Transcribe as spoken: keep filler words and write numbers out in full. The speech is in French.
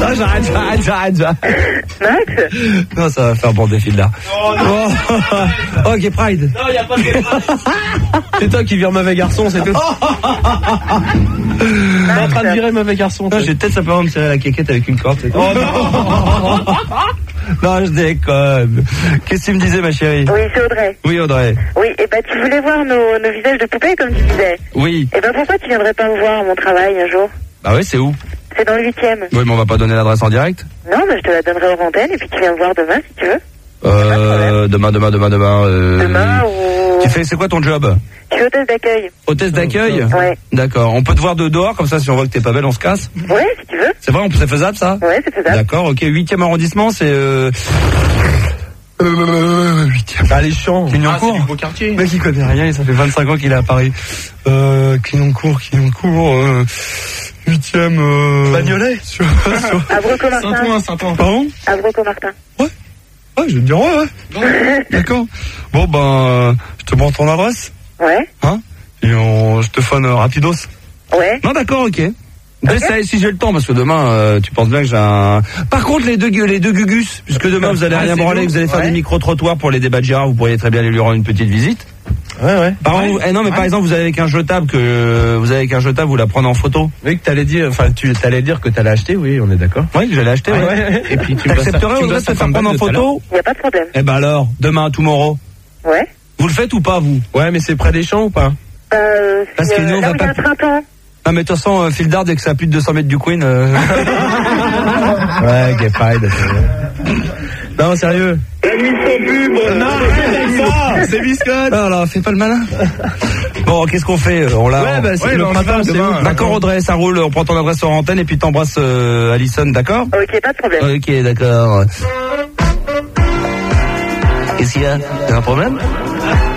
Non, j'arrête, j'arrête, j'arrête, j'arrête. Max? Non, ça va faire bon défi là. Oh, non. Oh, ok, Pride. Non, y a pas de Pride. C'est toi qui vire mauvais garçon, c'est tout. T'es en train de virer mauvais garçon. Non, j'ai peut-être simplement me tirer la quéquette avec une corde, c'est tout. Oh non. Non, je déconne. Qu'est-ce que tu me disais, ma chérie? Oui, c'est Audrey. Oui, Audrey. Oui, et bah tu voulais voir nos, nos visages de poupées, comme tu disais. Oui. Et bah pourquoi tu viendrais pas me voir à mon travail un jour? Bah ouais, c'est où? C'est dans le huitième. Oui, mais on va pas donner l'adresse en direct. Non, mais je te la donnerai hors antenne, et puis tu viens me voir demain, si tu veux. Euh, demain, demain, demain, demain. Euh... Demain ou... Tu fais, c'est quoi ton job? Je suis hôtesse d'accueil. Hôtesse d'accueil? Ouais. D'accord. On peut te voir de dehors, comme ça, si on voit que t'es pas belle, on se casse? Ouais, si tu veux. C'est vrai, on peut, c'est faisable, ça? Ouais, c'est faisable. D'accord, ok. Huitième arrondissement, c'est, euh... Euh, huitième. Ah, les champs. Clignancourt. Ah, c'est du beau quartier. Le mec, il connaît rien, ça fait vingt-cinq ans qu'il est à Paris. Euh, Clignancourt, Clignancourt, euh, huitième, euh... Bagnolet. Sur, sur... Abreuco-Martin. Saint-Ouen, Saint-Ouen. Pardon? Abreuco-Martin. Ouais. Ouais, je vais te dire ouais, ouais. D'accord. Bon, ben, euh, je te prends ton adresse. Ouais. Hein? Et on, je te phone euh, rapidos. Ouais. Non, d'accord, ok. Okay. Si j'ai le temps, parce que demain, euh, tu penses bien que j'ai un... Par contre, les deux, les deux gugus, puisque demain, vous allez ah, rien branler, vous allez faire ouais. des micro-trottoirs pour les débats de Gérard, vous pourriez très bien aller lui rendre une petite visite. Ouais, ouais. Par ouais. exemple, eh non, mais ouais. par exemple, vous avez avec un jetable que, vous avez avec un jetable, vous la prenez en photo. Oui, que t'allais dire, enfin, tu t'allais dire que t'allais acheter, oui, on est d'accord. Oui, j'allais acheter, ouais. ouais. ouais. Et puis, tu accepterais, Audrey, de te faire prendre en photo? Y a pas de problème. Eh ben alors, demain, tomorrow. Ouais. Vous le faites ou pas, vous? Ouais, mais c'est près des champs ou pas? Euh, Parce c'est, que nous, euh, on là va où il y a pas- un printemps. Ah, mais de toute façon, euh, Phil Dard, dès que c'est à plus de deux cents mètres du Queen, euh... Ouais, Gay Pride. Non, sérieux. Non, ça, c'est biscotte. Ah là, fais pas le malin. Bon, qu'est-ce qu'on fait? On l'a. Ouais, bah, c'est Ouais, le bah, on printemps, va, c'est demain. où? D'accord, Audrey, ça roule. On prend ton adresse sur antenne et puis t'embrasses euh, Alison, d'accord? Ok, pas de problème. Ok, d'accord. Qu'est-ce qu'il y a? T'as un problème?